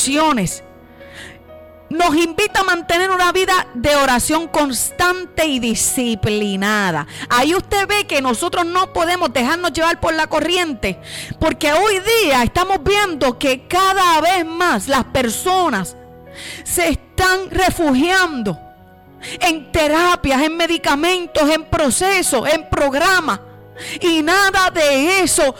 oraciones. Nos invita a mantener una vida de oración constante y disciplinada. Ahí usted ve que nosotros no podemos dejarnos llevar por la corriente, porque hoy día estamos viendo que cada vez más las personas se están refugiando en terapias, en medicamentos, en procesos, en programas, y nada de eso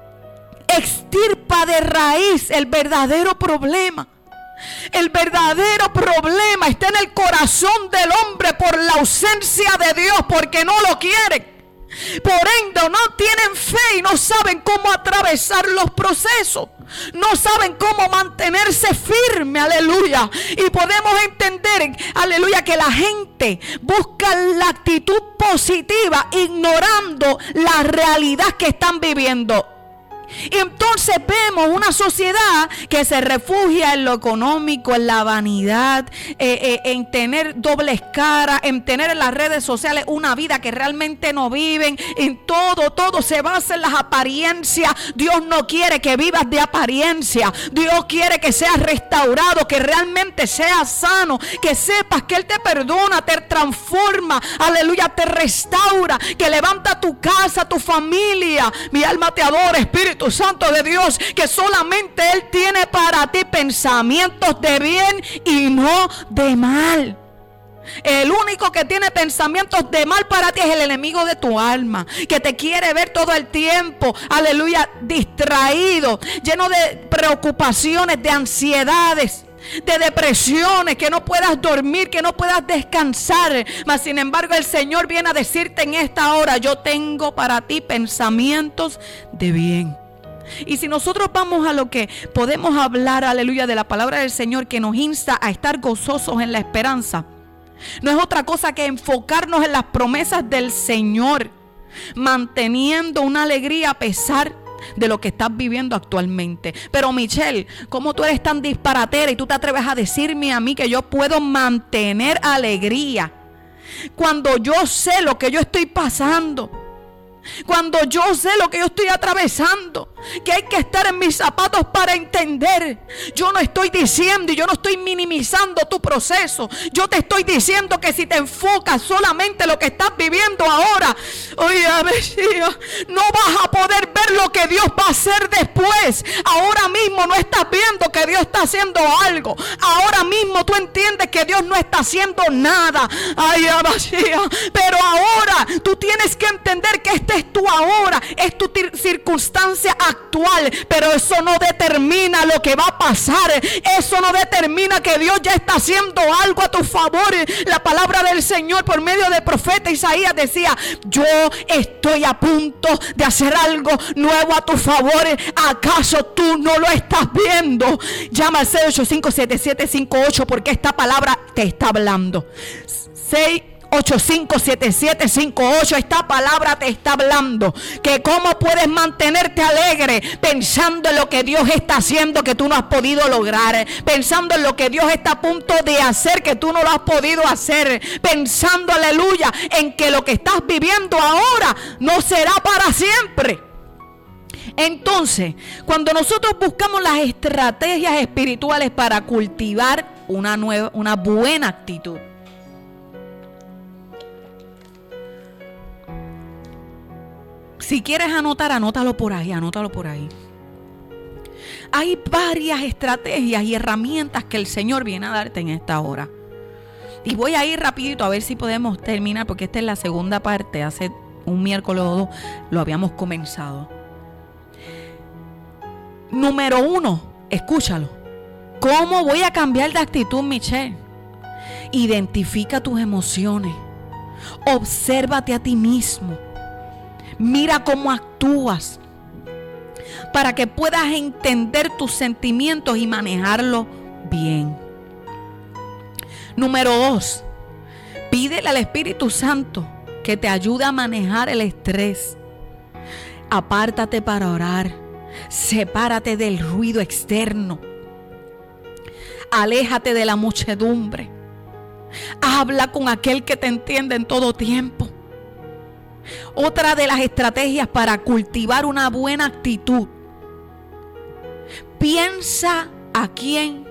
extirpa de raíz el verdadero problema. El verdadero problema está en el corazón del hombre por la ausencia de Dios, porque no lo quieren. Por ende, no tienen fe y no saben cómo atravesar los procesos. No saben cómo mantenerse firme, aleluya. Y podemos entender, aleluya, que la gente busca la actitud positiva ignorando la realidad que están viviendo. Y entonces vemos una sociedad que se refugia en lo económico, en la vanidad, en tener dobles caras, en tener en las redes sociales una vida que realmente no viven. En todo se basa en las apariencias. Dios no quiere que vivas de apariencia. Dios quiere que seas restaurado, que realmente seas sano, que sepas que Él te perdona, te transforma, aleluya, te restaura, que levanta tu casa, tu familia. Mi alma te adora, Espíritu Santo de Dios, que solamente Él tiene para ti pensamientos de bien y no de mal. El único que tiene pensamientos de mal para ti es el enemigo de tu alma, que te quiere ver todo el tiempo, aleluya, distraído, lleno de preocupaciones, de ansiedades, de depresiones, que no puedas dormir, que no puedas descansar. Mas sin embargo el Señor viene a decirte en esta hora: yo tengo para ti pensamientos de bien. Y si nosotros vamos a lo que podemos hablar, aleluya, de la palabra del Señor, que nos insta a estar gozosos en la esperanza, no es otra cosa que enfocarnos en las promesas del Señor, manteniendo una alegría a pesar de lo que estás viviendo actualmente. Pero Michelle, ¿cómo tú eres tan disparatera y tú te atreves a decirme a mí que yo puedo mantener alegría cuando yo sé lo que yo estoy pasando? Cuando yo sé lo que yo estoy atravesando, que hay que estar en mis zapatos para entender. Yo no estoy diciendo y yo no estoy minimizando tu proceso. Yo te estoy diciendo que si te enfocas solamente en lo que estás viviendo ahora, oye, no vas a poder ver lo que Dios va a hacer después. Ahora mismo no estás viendo que Dios está haciendo algo. Ahora mismo tú entiendes que Dios no está haciendo nada. Pero ahora tú tienes que entender que este es tu ahora, es tu circunstancia actual, pero eso no determina lo que va a pasar. Eso no determina que Dios ya está haciendo algo a tu favor. La palabra del Señor por medio del profeta Isaías decía: yo estoy a punto de hacer algo nuevo a tu favor. ¿Acaso tú no lo estás viendo? Llama al 685-7758 porque esta palabra te está hablando. 685-7758. Esta palabra te está hablando que cómo puedes mantenerte alegre pensando en lo que Dios está haciendo que tú no has podido lograr, pensando en lo que Dios está a punto de hacer que tú no lo has podido hacer, pensando, aleluya, en que lo que estás viviendo ahora no será para siempre. Entonces, cuando nosotros buscamos las estrategias espirituales para cultivar una buena actitud, si quieres anotar, anótalo por ahí. Hay varias estrategias y herramientas que el Señor viene a darte en esta hora. Y voy a ir rapidito a ver si podemos terminar, porque esta es la segunda parte. Hace un miércoles o dos lo habíamos comenzado. Número 1, escúchalo. ¿Cómo voy a cambiar de actitud, Michelle? Identifica tus emociones. Obsérvate a ti mismo. Mira cómo actúas para que puedas entender tus sentimientos y manejarlos bien. Número 2, pídele al Espíritu Santo que te ayude a manejar el estrés. Apártate para orar. Sepárate del ruido externo. Aléjate de la muchedumbre. Habla con aquel que te entiende en todo tiempo. Otra de las estrategias para cultivar una buena actitud: piensa a quién